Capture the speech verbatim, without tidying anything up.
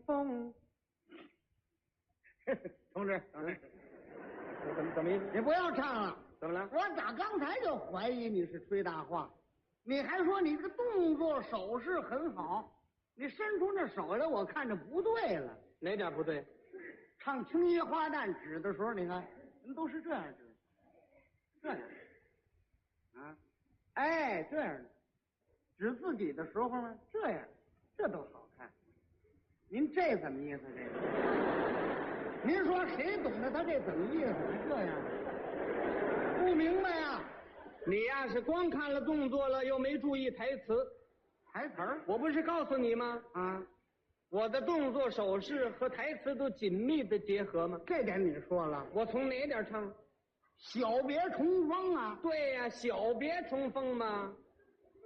风。 同志，同志， 怎么怎么意思？ 你不要唱了。 怎么了？ 我打刚才就怀疑你是吹大话，你还说你这个动作手势很好，你伸出那手来，我看着不对了。 哪点不对？ 唱青衣花旦指的时候，你看人都是这样指，这样啊，哎，这样的指自己的时候呢，这样，这都好看。您这怎么意思？这个，您说谁懂得他这怎么意思？这样不明白呀？ 你呀是光看了动作了，又没注意台词。 台词儿？ 我不是告诉你吗？ 啊， 我的动作手势和台词都紧密的结合吗？ 这点你说了。 我从哪点唱？ 小别重逢啊！ 对呀、小别重逢嘛。